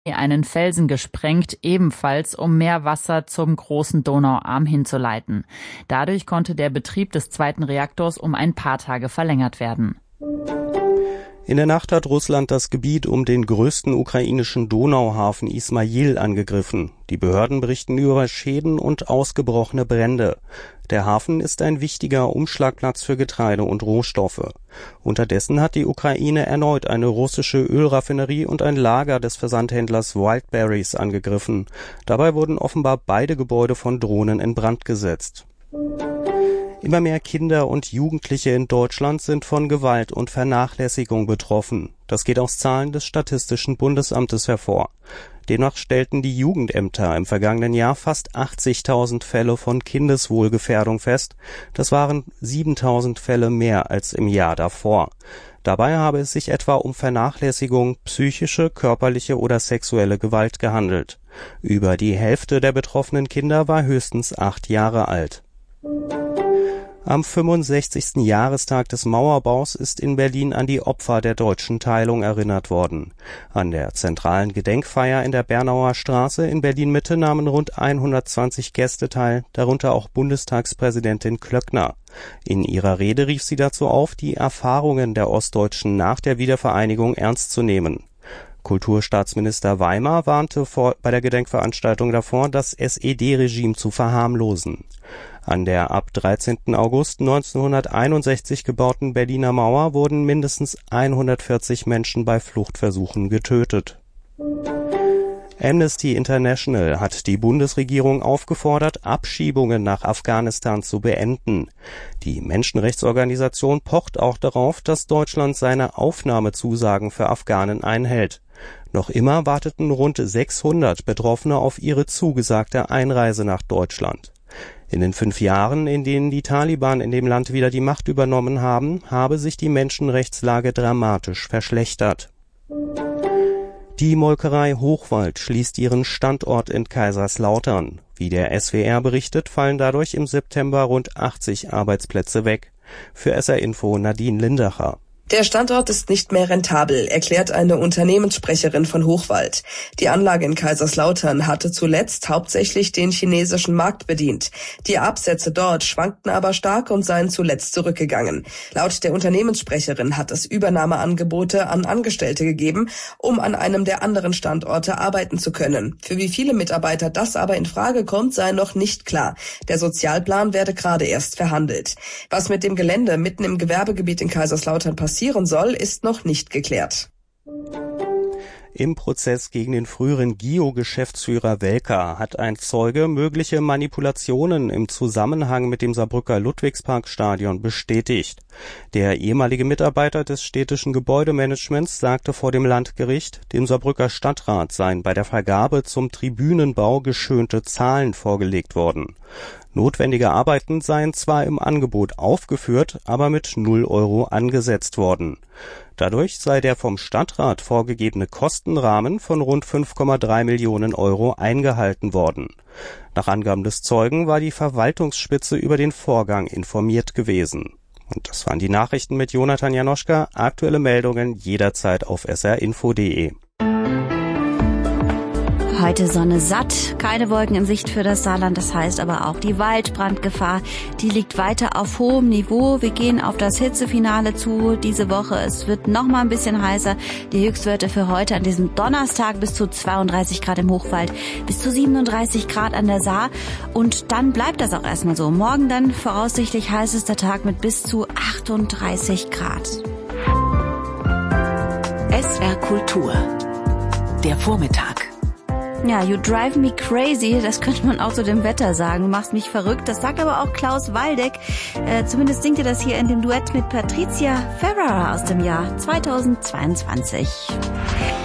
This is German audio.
einen Felsen gesprengt, ebenfalls um mehr Wasser zum großen Donauarm hinzuleiten. Dadurch konnte der Betrieb des zweiten Reaktors um ein paar Tage verlängert werden. In der Nacht hat Russland das Gebiet um den größten ukrainischen Donauhafen Ismail angegriffen. Die Behörden berichten über Schäden und ausgebrochene Brände. Der Hafen ist ein wichtiger Umschlagplatz für Getreide und Rohstoffe. Unterdessen hat die Ukraine erneut eine russische Ölraffinerie und ein Lager des Versandhändlers Wildberries angegriffen. Dabei wurden offenbar beide Gebäude von Drohnen in Brand gesetzt. Immer mehr Kinder und Jugendliche in Deutschland sind von Gewalt und Vernachlässigung betroffen. Das geht aus Zahlen des Statistischen Bundesamtes hervor. Demnach stellten die Jugendämter im vergangenen Jahr fast 80.000 Fälle von Kindeswohlgefährdung fest. Das waren 7.000 Fälle mehr als im Jahr davor. Dabei habe es sich etwa um Vernachlässigung, psychische, körperliche oder sexuelle Gewalt gehandelt. Über die Hälfte der betroffenen Kinder war höchstens 8 Jahre alt. Am 65. Jahrestag des Mauerbaus ist in Berlin an die Opfer der deutschen Teilung erinnert worden. An der zentralen Gedenkfeier in der Bernauer Straße in Berlin-Mitte nahmen rund 120 Gäste teil, darunter auch Bundestagspräsidentin Klöckner. In ihrer Rede rief sie dazu auf, die Erfahrungen der Ostdeutschen nach der Wiedervereinigung ernst zu nehmen. Kulturstaatsminister Weimar warnte bei der Gedenkveranstaltung davor, das SED-Regime zu verharmlosen. An der ab 13. August 1961 gebauten Berliner Mauer wurden mindestens 140 Menschen bei Fluchtversuchen getötet. Amnesty International hat die Bundesregierung aufgefordert, Abschiebungen nach Afghanistan zu beenden. Die Menschenrechtsorganisation pocht auch darauf, dass Deutschland seine Aufnahmezusagen für Afghanen einhält. Noch immer warteten rund 600 Betroffene auf ihre zugesagte Einreise nach Deutschland. In den 5 Jahren, in denen die Taliban in dem Land wieder die Macht übernommen haben, habe sich die Menschenrechtslage dramatisch verschlechtert. Die Molkerei Hochwald schließt ihren Standort in Kaiserslautern. Wie der SWR berichtet, fallen dadurch im September rund 80 Arbeitsplätze weg. Für SR Info Nadine Lindacher. Der Standort ist nicht mehr rentabel, erklärt eine Unternehmenssprecherin von Hochwald. Die Anlage in Kaiserslautern hatte zuletzt hauptsächlich den chinesischen Markt bedient. Die Absätze dort schwankten aber stark und seien zuletzt zurückgegangen. Laut der Unternehmenssprecherin hat es Übernahmeangebote an Angestellte gegeben, um an einem der anderen Standorte arbeiten zu können. Für wie viele Mitarbeiter das aber in Frage kommt, sei noch nicht klar. Der Sozialplan werde gerade erst verhandelt. Was mit dem Gelände mitten im Gewerbegebiet in Kaiserslautern passieren soll, ist noch nicht geklärt. Im Prozess gegen den früheren GIO-Geschäftsführer Welker hat ein Zeuge mögliche Manipulationen im Zusammenhang mit dem Saarbrücker Ludwigsparkstadion bestätigt. Der ehemalige Mitarbeiter des städtischen Gebäudemanagements sagte vor dem Landgericht, dem Saarbrücker Stadtrat seien bei der Vergabe zum Tribünenbau geschönte Zahlen vorgelegt worden. Notwendige Arbeiten seien zwar im Angebot aufgeführt, aber mit 0 € angesetzt worden. Dadurch sei der vom Stadtrat vorgegebene Kostenrahmen von rund 5,3 Millionen € eingehalten worden. Nach Angaben des Zeugen war die Verwaltungsspitze über den Vorgang informiert gewesen. Und das waren die Nachrichten mit Jonathan Janoschka. Aktuelle Meldungen jederzeit auf srinfo.de. Heute Sonne satt, keine Wolken in Sicht für das Saarland, das heißt aber auch die Waldbrandgefahr, die liegt weiter auf hohem Niveau. Wir gehen auf das Hitzefinale zu diese Woche. Es wird noch mal ein bisschen heißer. Die Höchstwerte für heute an diesem Donnerstag bis zu 32 Grad im Hochwald, bis zu 37 Grad an der Saar. Und dann bleibt das auch erstmal so. Morgen dann voraussichtlich heißester Tag mit bis zu 38 Grad. SR Kultur, der Vormittag. Ja, you drive me crazy, das könnte man auch zu dem Wetter sagen. Du machst mich verrückt, das sagt aber auch Klaus Waldeck. Zumindest singt er das hier in dem Duett mit Patricia Ferrara aus dem Jahr 2022.